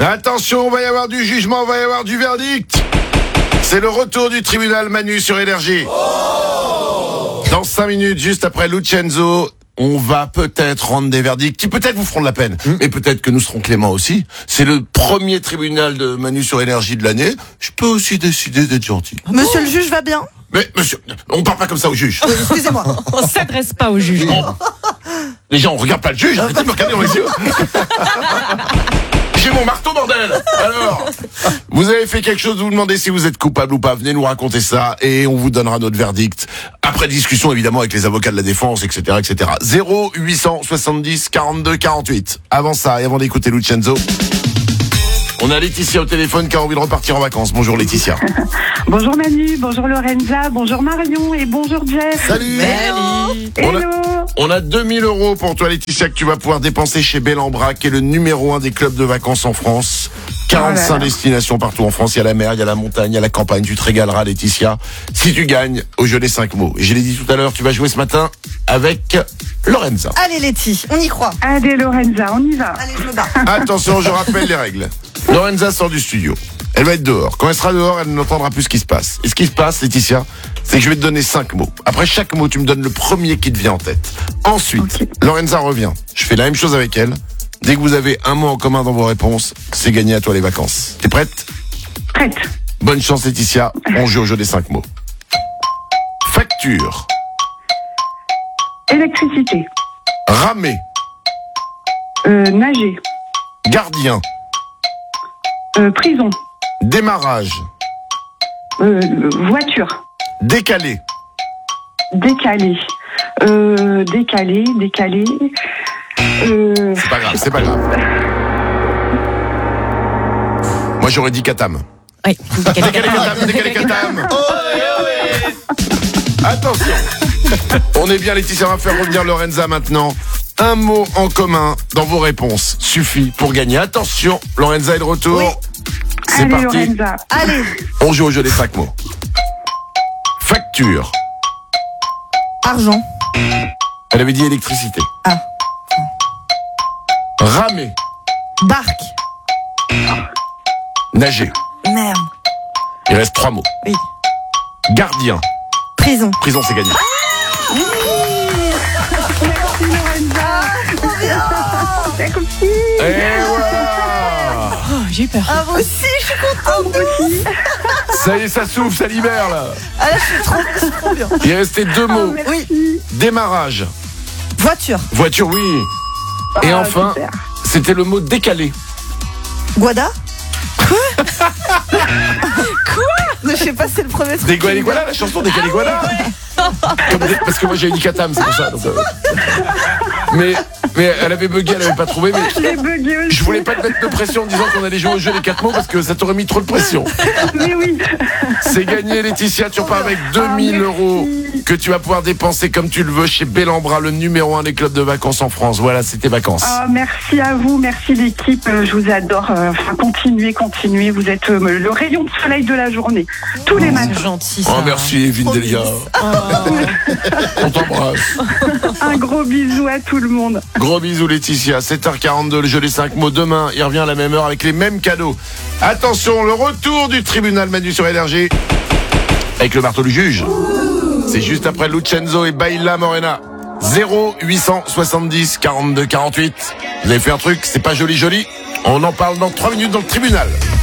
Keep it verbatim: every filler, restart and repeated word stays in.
Attention, on va y avoir du jugement, on va y avoir du verdict. C'est le retour du tribunal Manu sur Énergie. Oh Dans cinq minutes, juste après Lucenzo, on va peut-être rendre des verdicts qui peut-être vous feront de la peine. Mmh. Et peut-être que nous serons cléments aussi. C'est le premier tribunal de Manu sur Énergie de l'année. Je peux aussi décider d'être gentil. Monsieur le juge va bien? Mais monsieur, on parle pas comme ça au juge. Oui, excusez-moi. On s'adresse pas au juge. Oh. Les gens, on regarde pas le juge, arrêtez de me regarder dans les yeux. J'ai mon marteau, bordel. Alors, vous avez fait quelque chose, vous vous demandez si vous êtes coupable ou pas, venez nous raconter ça et on vous donnera notre verdict. Après discussion évidemment avec les avocats de la défense, et cetera, et cetera. zéro huit cent soixante-dix quarante-deux quarante-huit. Avant ça et avant d'écouter Lucenzo, on a Laetitia au téléphone qui a envie de repartir en vacances. Bonjour Laetitia. Bonjour Manu, bonjour Lorenza, bonjour Marion et bonjour Jeff. Salut. Salut. On a, Hello. on a deux mille euros pour toi Laetitia que tu vas pouvoir dépenser chez Bellambra, qui est le numéro un des clubs de vacances en France. quarante-cinq Oh là là. destinations partout en France. Il y a la mer, il y a la montagne, il y a la campagne. Tu te régaleras Laetitia. Si tu gagnes au jeu des cinq mots. Et je l'ai dit tout à l'heure, tu vas jouer ce matin avec Lorenza. Allez Letty, on y croit. Allez Lorenza, on y va. Allez, je me bats. Attention, je rappelle les règles. Lorenza sort du studio. Elle va être dehors. Quand elle sera dehors, elle n'entendra plus ce qui se passe. Et ce qui se passe, Laetitia, c'est que je vais te donner cinq mots. Après chaque mot, tu me donnes le premier qui te vient en tête. Ensuite, Okay. Lorenza revient. Je fais la même chose avec elle. Dès que vous avez un mot en commun dans vos réponses, c'est gagné à toi les vacances. T'es prête? Prête. Bonne chance Laetitia. On joue au jeu des cinq mots. Facture. Électricité. Ramer. Euh, nager. Gardien. Euh, prison. Démarrage. Euh, voiture. Décalé. Décalé. Euh, décalé, décalé. Euh, C'est pas grave, c'est pas grave. Moi j'aurais dit Katam. Oui. Décalé Katam, décalé Katam. Attention. On est bien Laetitia, on va faire revenir Lorenza maintenant. Un mot en commun dans vos réponses suffit pour gagner. Attention, Lorenza est de retour. Oui. C'est allez parti. Lorenza. Allez, On joue au jeu des cinq mots. Facture. argent. Elle avait dit électricité. Ah. Ramer. Barque. Nager. Merde. Il reste trois mots. Oui. Gardien. Prison. Prison, c'est gagné. Merci Lorenza. C'est comme si. Et voilà. Oh, j'ai eu peur. Ah, moi aussi, je suis contente. Ça y est, ça s'ouvre, ça libère là. Ah, là, je suis trop, je suis trop bien. Il restait deux mots. Oui. Démarrage. Voiture. Voiture, oui. Et Ah, enfin, super. c'était le mot décalé. Guada. Quoi? Quoi? Je sais pas, c'est le premier truc. Des Guadiguala, la chanson des Guadiguala. Comme des- Parce que moi j'ai eu Katam, c'est pour ça. donc, euh. mais, mais elle avait bugué, elle avait pas trouvé. Mais J'ai bugué aussi. je voulais pas te mettre de pression en disant qu'on allait jouer au jeu des quatre mots parce que ça t'aurait mis trop de pression. Mais oui. C'est gagné Laetitia, tu repars avec deux mille euros que tu vas pouvoir dépenser comme tu le veux chez Bellambra, le numéro un des clubs de vacances en France. Voilà, c'est tes vacances. Ah, merci à vous, merci l'équipe, euh, je vous adore. Euh, Enfin, continuez, continuez, vous êtes euh, le rayon de soleil de la journée, tous les matins. C'est gentil ça. Oh merci Evelyne Delia, on t'embrasse. Un gros bisou à tout le monde. Gros bisous Laetitia, sept heures quarante-deux, le jeu des cinq mots demain, il revient à la même heure avec les mêmes cadeaux. Attention, le retour du tribunal Manu sur Énergie avec le marteau du juge. C'est juste après Lucenzo et Baila Morena. zéro huit cent soixante-dix quarante-deux quarante-huit. Vous avez fait un truc, c'est pas joli joli. On en parle dans trois minutes dans le tribunal.